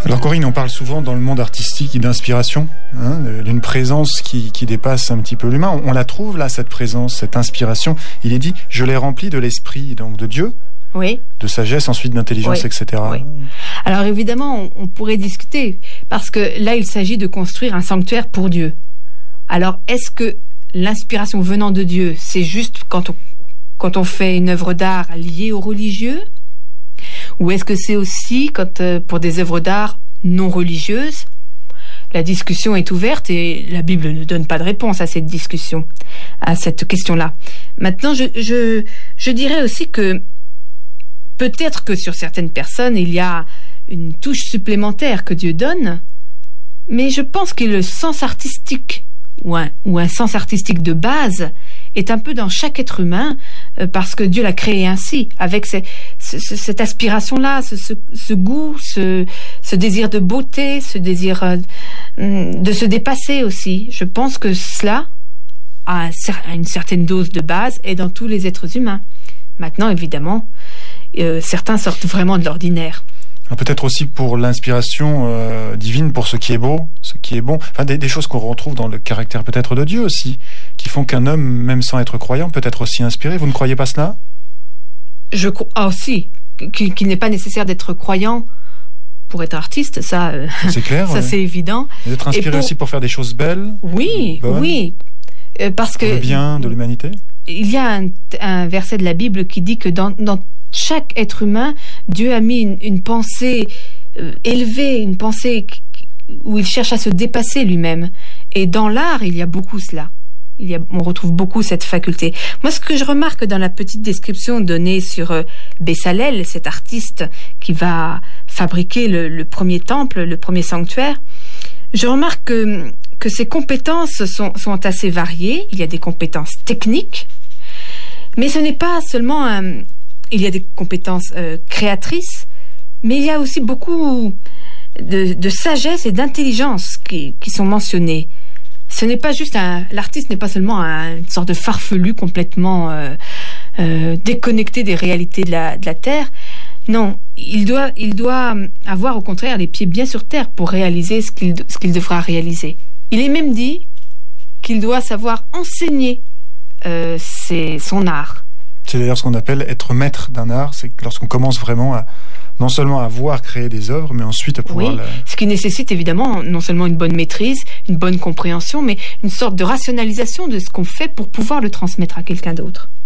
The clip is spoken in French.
Alors Corinne, on parle souvent dans le monde artistique d'inspiration, d'une présence qui dépasse un petit peu l'humain. On la trouve là, cette présence, cette inspiration. Il est dit, je l'ai remplie de l'esprit, donc de Dieu, oui, de sagesse, ensuite d'intelligence, oui, etc. Oui. Alors évidemment, on pourrait discuter, parce que là, il s'agit de construire un sanctuaire pour Dieu. Alors, est-ce que l'inspiration venant de Dieu, c'est juste quand on fait une œuvre d'art liée aux religieux ? Ou est-ce que c'est aussi pour des œuvres d'art non religieuses ? La discussion est ouverte et la Bible ne donne pas de réponse à cette discussion, à cette question-là. Maintenant, je dirais aussi que peut-être que sur certaines personnes, il y a une touche supplémentaire que Dieu donne, mais je pense que le sens artistique ou un sens artistique de base est un peu dans chaque être humain, parce que Dieu l'a créé ainsi, avec cette aspiration-là, ce goût, ce désir de beauté, ce désir de se dépasser aussi. Je pense que cela a une certaine dose de base et dans tous les êtres humains. Maintenant, évidemment, certains sortent vraiment de l'ordinaire. Peut-être aussi pour l'inspiration divine, pour ce qui est beau, ce qui est bon. Enfin, des choses qu'on retrouve dans le caractère peut-être de Dieu aussi, qui font qu'un homme, même sans être croyant, peut être aussi inspiré. Vous ne croyez pas cela ? Je crois aussi qu'il n'est pas nécessaire d'être croyant pour être artiste. Ça, c'est clair. Ça, c'est évident. D'être inspiré aussi pour faire des choses belles. Oui, bonnes, oui. Parce que le bien de l'humanité. Il y a un verset de la Bible qui dit que dans chaque être humain, Dieu a mis une pensée élevée, une pensée où il cherche à se dépasser lui-même. Et dans l'art, il y a beaucoup cela. On retrouve beaucoup cette faculté. Moi, ce que je remarque dans la petite description donnée sur Bessalel, cet artiste qui va fabriquer le premier temple, le premier sanctuaire, je remarque que ses compétences sont assez variées. Il y a des compétences techniques, mais ce n'est pas seulement il y a des compétences créatrices, mais il y a aussi beaucoup de sagesse et d'intelligence qui sont mentionnées. Ce n'est pas juste l'artiste n'est pas seulement une sorte de farfelu complètement déconnecté des réalités de la terre. Non, il doit avoir au contraire les pieds bien sur terre pour réaliser ce qu'il devra réaliser. Il est même dit qu'il doit savoir enseigner son art. C'est d'ailleurs ce qu'on appelle être maître d'un art, c'est lorsqu'on commence vraiment à non seulement à voir créer des œuvres, mais ensuite à pouvoir... Oui, ce qui nécessite évidemment non seulement une bonne maîtrise, une bonne compréhension, mais une sorte de rationalisation de ce qu'on fait pour pouvoir le transmettre à quelqu'un d'autre.